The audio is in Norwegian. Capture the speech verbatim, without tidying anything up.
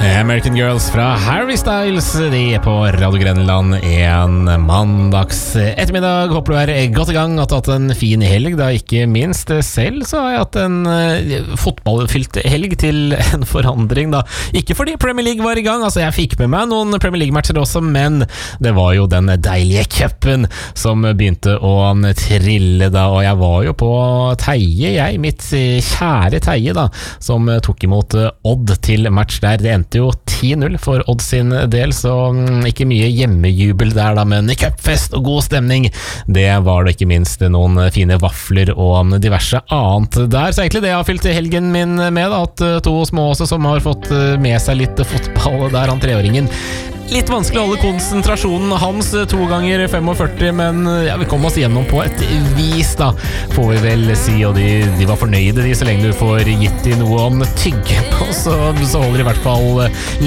American Girls fra Harry Styles, de er på Radio Grenland en mandags ettermiddag. Håper du er godt i gang og har hatt en fin helg, da ikke minst. Selv så har jeg hatt en uh, fotballfylt helg til en forandring da. Ikke fordi Premier League var i gang, altså jeg fikk med meg noen Premier League-matcher også, men det var jo den deilige cupen som begynte å trille da, og jeg var jo på Teie, jeg, mitt kjære Teie da, som tok imot Odd til match der. Det endte jo ti null for Odd sin del, så ikke mye hjemmejubel der da, men cupfest og god stemning, det var det ikke minst noen fine vafler og diverse annet der. Så egentlig det jeg har fylt helgen min med da, at to små også som har fått med seg litt fotball der, han treåringen. Litt vanskelig å holde konsentrasjonen hans to ganger førtifem, men ja, vi kom oss gjennom på et vis da, får vi vel si, og de, de var fornøyde de, så lenge du får gitt de noe om tygge på, så, så holder de i hvert fall